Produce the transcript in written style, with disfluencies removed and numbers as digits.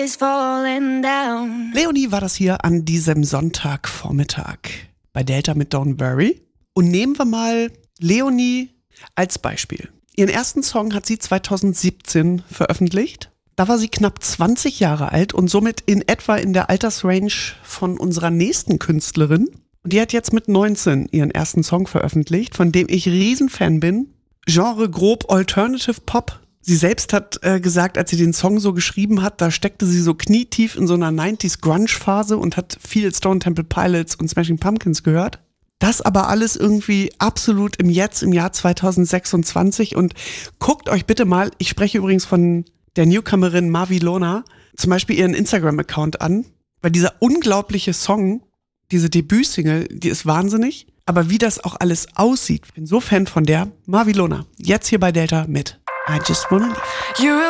is falling down. Leonie war das hier an diesem Sonntagvormittag bei Delta mit Don't Worry. Und nehmen wir mal Leonie als Beispiel. Ihren ersten Song hat sie 2017 veröffentlicht. Da war sie knapp 20 Jahre alt und somit in etwa in der Altersrange von unserer nächsten Künstlerin. Und die hat jetzt mit 19 ihren ersten Song veröffentlicht, von dem ich Riesenfan bin. Genre grob Alternative Pop. Sie selbst hat gesagt, als sie den Song so geschrieben hat, da steckte sie so knietief in so einer 90s Grunge-Phase und hat viel Stone Temple Pilots und Smashing Pumpkins gehört. Das aber alles irgendwie absolut im Jahr 2026. Und guckt euch bitte mal, ich spreche übrigens von der Newcomerin Mavilona, zum Beispiel ihren Instagram-Account an, weil dieser unglaubliche Song, diese Debütsingle, die ist wahnsinnig. Aber wie das auch alles aussieht, ich bin so Fan von der Mavilona. Jetzt hier bei Delta mit I Just Wanna Leave.